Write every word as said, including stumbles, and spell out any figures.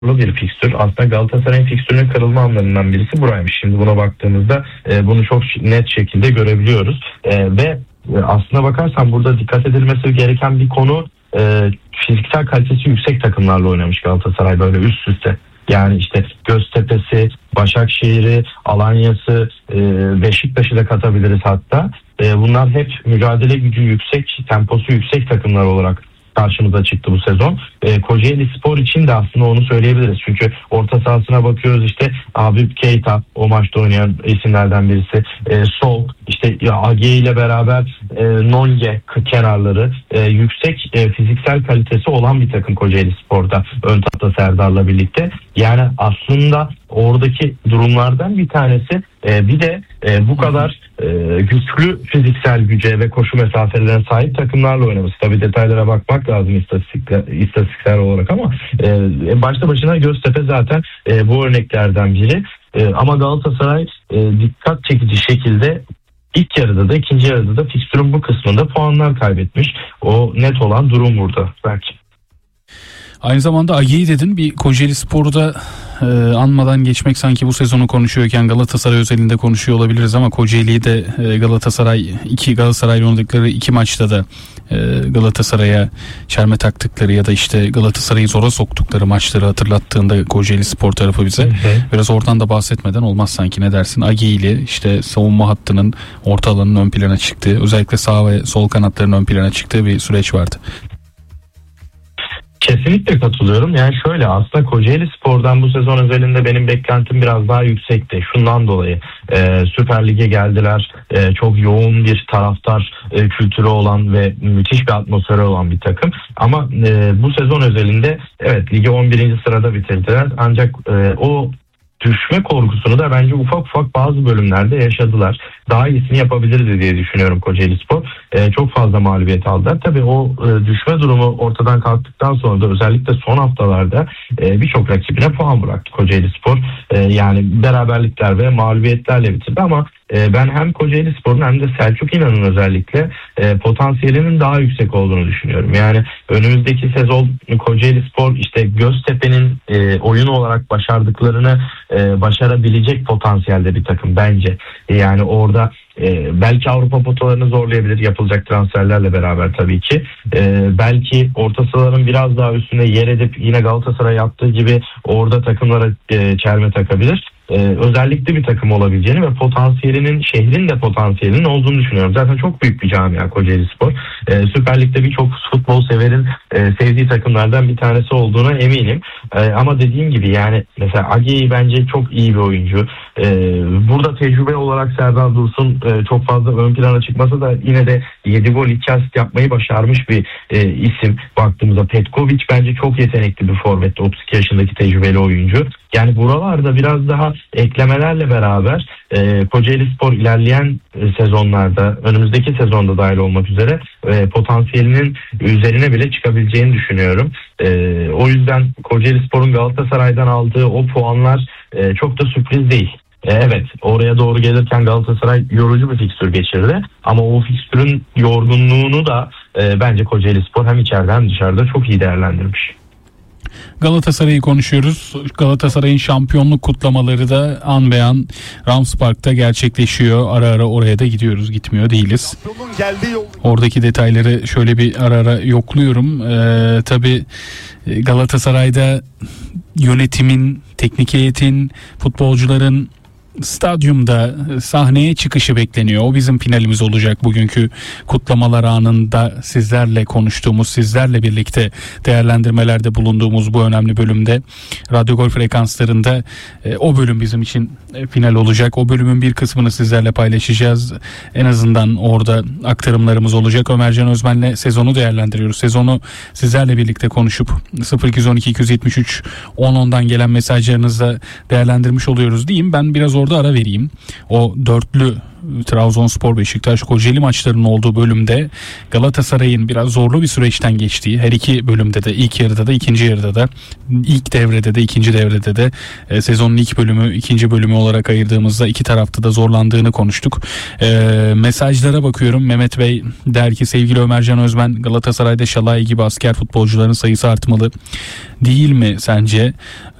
bir fikstür. Aslında Galatasaray'ın fikstürünün kırılma anlarından birisi buraymış. Şimdi buna baktığımızda e, bunu çok net şekilde görebiliyoruz. E, ve e, aslına bakarsan burada dikkat edilmesi gereken bir konu, e, fiziksel kalitesi yüksek takımlarla oynamış Galatasaray böyle üst üste. Yani işte Göztepe'si, Başakşehir'i, Alanya'sı, e, Beşiktaş'ı da katabiliriz hatta. E, bunlar hep mücadele gücü yüksek, temposu yüksek takımlar olarak karşımıza çıktı bu sezon. E, Kocaeli Spor için de aslında onu söyleyebiliriz. Çünkü orta sahasına bakıyoruz, işte Habib Keita o maçta oynayan isimlerden birisi. E, Sol, işte ya Age ile beraber e, Nonge kenarları e, yüksek e, fiziksel kalitesi olan bir takım Kocaeli Spor'da. Ön tarafta Serdar'la birlikte. Yani aslında oradaki durumlardan bir tanesi e, bir de e, bu kadar e, güçlü fiziksel güce ve koşu mesafelerine sahip takımlarla oynaması. Tabii detaylara bakmak lazım istatistikler, istatistiksel olarak ama e, başta başına Göztepe zaten e, bu örneklerden biri. E, ama Galatasaray e, dikkat çekici şekilde ilk yarıda da ikinci yarıda da fikstürün bu kısmında puanlar kaybetmiş. O net olan durum burada belki. Aynı zamanda Age'yi dedin, bir Kocaeli Spor'da e, anmadan geçmek sanki bu sezonu konuşuyorken Galatasaray özelinde konuşuyor olabiliriz ama Kocaeli'yi de e, Galatasaray iki Galatasaray'la oynadıkları iki maçta da e, Galatasaray'a çelme taktıkları ya da işte Galatasaray'ı zora soktukları maçları hatırlattığında Kocaeli Spor tarafı bize, hı hı, biraz oradan da bahsetmeden olmaz sanki, ne dersin? Age'yle işte savunma hattının, orta alanın ön plana çıktığı, özellikle sağ ve sol kanatların ön plana çıktığı bir süreç vardı. Kesinlikle katılıyorum. Yani şöyle, aslında Kocaeli Spor'dan bu sezon özelinde benim beklentim biraz daha yüksekti. Şundan dolayı e, Süper Lig'e geldiler. E, çok yoğun bir taraftar e, kültürü olan ve müthiş bir atmosferi olan bir takım. Ama e, bu sezon özelinde evet ligi on birinci sırada bitirdiler. Ancak e, o düşme korkusunu da bence ufak ufak bazı bölümlerde yaşadılar. Daha iyisini yapabilirdi diye düşünüyorum Kocaeli Spor. Ee, çok fazla mağlubiyet aldılar. Tabii o e, düşme durumu ortadan kalktıktan sonra da özellikle son haftalarda e, birçok rakibine puan bıraktı Kocaeli Spor. E, yani beraberlikler ve mağlubiyetlerle bitirdi ama e, ben hem Kocaeli Spor'un hem de Selçuk İnan'ın özellikle e, potansiyelinin daha yüksek olduğunu düşünüyorum. Yani önümüzdeki sezon Kocaeli Spor işte Göztepe'nin e, oyun olarak başardıklarını e, başarabilecek potansiyelde bir takım bence. Yani orada e, belki Avrupa potalarını zorlayabilir yapılacak transferlerle beraber tabii ki. E, belki orta sahaların biraz daha üstüne yer edip yine Galatasaray yaptığı gibi orada takımlara e, çelme takabilir. Ee, özellikle bir takım olabileceğini ve potansiyelinin, şehrin de potansiyelinin olduğunu düşünüyorum. Zaten çok büyük bir camia Kocaeli Spor. Ee, Süper Lig'de birçok futbol severin e, sevdiği takımlardan bir tanesi olduğuna eminim. Ee, ama dediğim gibi yani mesela Age'yi bence çok iyi bir oyuncu. Ee, burada tecrübe olarak Serdar Dursun e, çok fazla ön plana çıkmasa da yine de yedi gol iki asist yapmayı başarmış bir e, isim baktığımızda. Petkovic bence çok yetenekli bir forvet. otuz iki yaşındaki tecrübeli oyuncu. Yani buralarda biraz daha eklemelerle beraber e, Kocaeli Spor ilerleyen e, sezonlarda, önümüzdeki sezonda dahil olmak üzere e, potansiyelinin üzerine bile çıkabileceğini düşünüyorum. E, o yüzden Kocaeli Spor'un Galatasaray'dan aldığı o puanlar e, çok da sürpriz değil. E, evet, oraya doğru gelirken Galatasaray yorucu bir fikstür geçirdi ama o fikstürün yorgunluğunu da e, bence Kocaeli Spor hem içeride hem dışarıda çok iyi değerlendirmiş. Galatasaray'ı konuşuyoruz. Galatasaray'ın şampiyonluk kutlamaları da an be an Rams Park'ta gerçekleşiyor. Ara ara oraya da gidiyoruz. Gitmiyor değiliz. Oradaki detayları şöyle bir ara ara yokluyorum. Ee, tabii Galatasaray'da yönetimin, teknik heyetin, futbolcuların stadyumda sahneye çıkışı bekleniyor. O bizim finalimiz olacak. Bugünkü kutlamalar anında sizlerle konuştuğumuz, sizlerle birlikte değerlendirmelerde bulunduğumuz bu önemli bölümde Radyo Gol frekanslarında e, o bölüm bizim için e, final olacak. O bölümün bir kısmını sizlerle paylaşacağız. En azından orada aktarımlarımız olacak. Ömercan Özmen'le sezonu değerlendiriyoruz. Sezonu sizlerle birlikte konuşup sıfır iki on iki iki yetmiş üç on ondan gelen mesajlarınızla değerlendirmiş oluyoruz diyeyim. Ben biraz orada ara vereyim. O dörtlü Trabzonspor, Beşiktaş, Kocaeli maçlarının olduğu bölümde Galatasaray'ın biraz zorlu bir süreçten geçtiği, her iki bölümde de, ilk yarıda da ikinci yarıda da, ilk devrede de ikinci devrede de e, sezonun ilk bölümü ikinci bölümü olarak ayırdığımızda iki tarafta da zorlandığını konuştuk. E, mesajlara bakıyorum. Mehmet Bey der ki sevgili Ömercan Özben, Galatasaray'da Şalay gibi asker futbolcuların sayısı artmalı değil mi sence?